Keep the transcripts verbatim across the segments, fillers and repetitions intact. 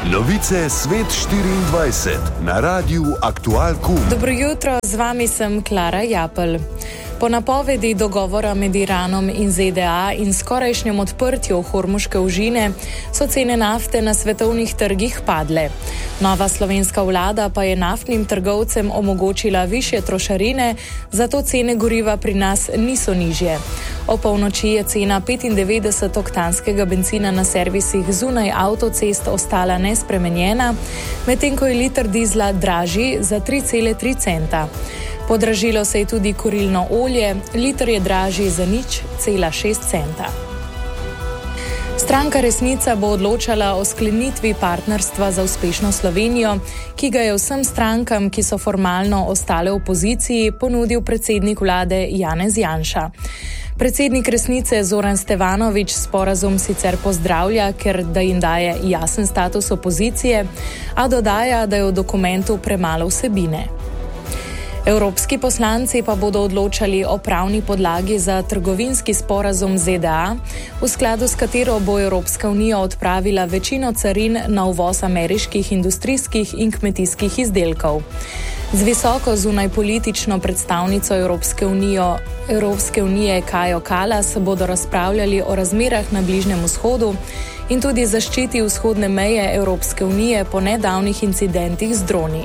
Novice Svet štiriindvajset na Radiu Aktual Q. Dobro jutro, z vami sem Klara Japelj. Po napovedi dogovora med Iranom in Z D A in skorajšnjem odprtju Hormuške ožine so cene nafte na svetovnih trgih padle. Nova slovenska vlada pa je naftnim trgovcem omogočila višje trošarine, zato cene goriva pri nas niso nižje. O polnoči je cena petindevetdesetoktanskega bencina na servisih zunaj avtocest ostala nespremenjena, medtem ko je liter dizla dražji za tri cele tri centa. Podražilo se je tudi kurilno olje, liter je dražji za nič cela šest centa. Stranka Resnica bo odločala o sklenitvi partnerstva za uspešno Slovenijo, ki ga je vsem strankam, ki so formalno ostale v opoziciji, ponudil predsednik vlade Janez Janša. Predsednik Resnice Zoran Stevanović sporazum sicer pozdravlja, ker da jim daje jasen status opozicije, a dodaja, da je v dokumentu premalo vsebine. Evropski poslanci pa bodo odločali o pravni podlagi za trgovinski sporazum Z D A, v skladu s katero bo Evropska unija odpravila večino carin na uvoz ameriških industrijskih in kmetijskih izdelkov. Z visoko zunajpolitično predstavnico Evropske unije, Evropske unije Kajo Kallas bodo razpravljali o razmerah na Bližnjem vzhodu in tudi zaščiti vzhodne meje Evropske unije po nedavnih incidentih z droni.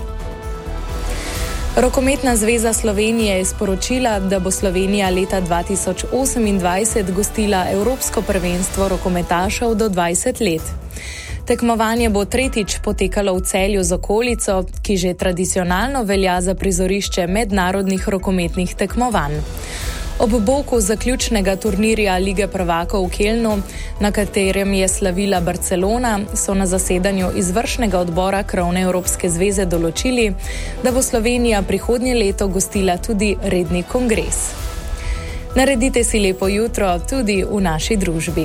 Rokometna zveza Slovenije je sporočila, da bo Slovenija leta dva tisoč osemindvajset gostila Evropsko prvenstvo rokometašev do dvajset let. Tekmovanje bo tretjič potekalo v Celju z okolico, ki že tradicionalno velja za prizorišče mednarodnih rokometnih tekmovanj. Ob boku zaključnega turnirja Lige prvakov v Kelnu, na katerem je slavila Barcelona, so na zasedanju izvršnega odbora krovne Evropske zveze določili, da bo Slovenija prihodnje leto gostila tudi redni kongres. Naredite si lepo jutro tudi v naši družbi.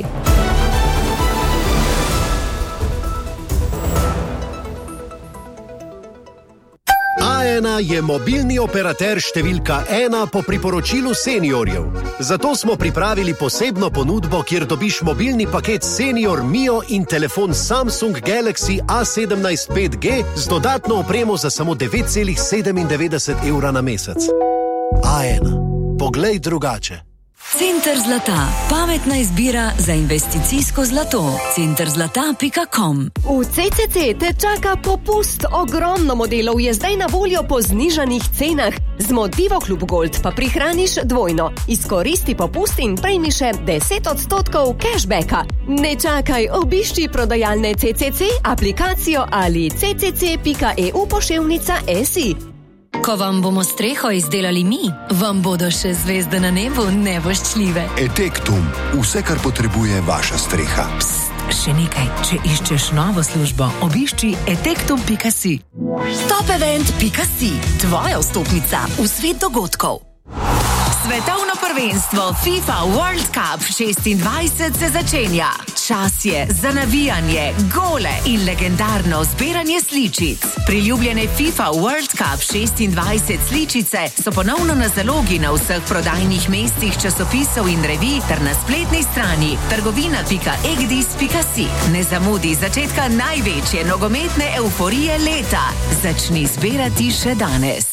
A ena je mobilni operater številka ena po priporočilu seniorjev. Zato smo pripravili posebno ponudbo, kjer dobiš mobilni paket Senior Mio in telefon Samsung Galaxy A sedemnajst pet G z dodatno opremo za samo devet cela sedemindevetdeset evra na mesec. A ena. Poglej drugače. Center Zlata. Pametna izbira za investicijsko zlato. center zlata pika com. V C C C te čaka popust. Ogromno modelov je zdaj na voljo po znižanih cenah. Z Motivo Klub Gold pa prihraniš dvojno. Izkoristi popust in prejmi še deset odstotkov cashbacka. Ne čakaj, obišči prodajalne C C C, aplikacijo ali c c c pika e u poševnica si. Ko vam bomo streho izdelali mi, vam bodo še zvezde na nebu nevoščljive. Etektum. Vse, kar potrebuje vaša streha. Psst, še nekaj. Če iščeš novo službo, obišči etektum pika si. Topevent pika si. Tvoja vstopnica v svet dogodkov. Svetovno prvenstvo FIFA World Cup šestindvajset se začenja. Čas je za navijanje, gole in legendarno zbiranje sličic. Priljubljene FIFA World Cup šestindvajset sličice so ponovno na zalogi na vseh prodajnih mestih časopisov in revij ter na spletni strani trgovina pika egdis pika si. Ne zamudi začetka največje nogometne evforije leta. Začni zbirati še danes.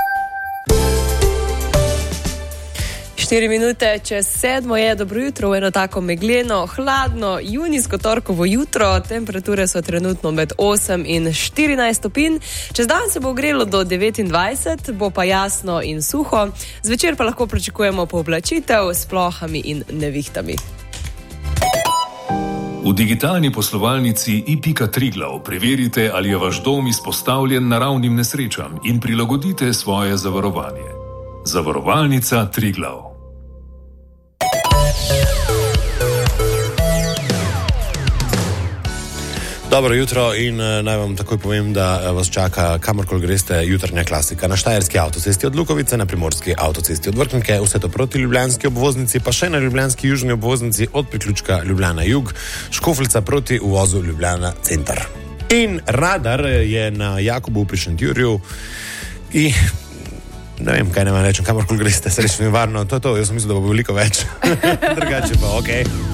Štiri minute čez sedmo je, dobro jutro, v eno tako megleno, hladno, junijsko torkovo jutro, temperature so trenutno med osem in štirinajst stopinj, čez dan se bo ogrelo do devetindvajset, bo pa jasno in suho, zvečer pa lahko pričakujemo pooblačitev s plohami in nevihtami. V digitalni poslovalnici i pika Triglav preverite, ali je vaš dom izpostavljen naravnim nesrečam in prilagodite svoje zavarovanje. Zavarovalnica Triglav. Dobro jutro in uh, naj vam takoj povem, da vas čaka kamorkoli greste jutranja klasika na Štajerski avtocesti od Lukovice, na Primorski avtocesti od Vrhnike, vse to proti ljubljanski obvoznici, pa še na ljubljanski južni obvoznici od priključka Ljubljana jug, Škofljica proti uvozu Ljubljana center. In radar je na Jakobu pri Šentjurju in ne vem, kaj ne vam rečem, kamorkoli greste, srečno in varno, to je to, jaz sem mislil, da bo veliko več. Drugače pa, okej. Okay.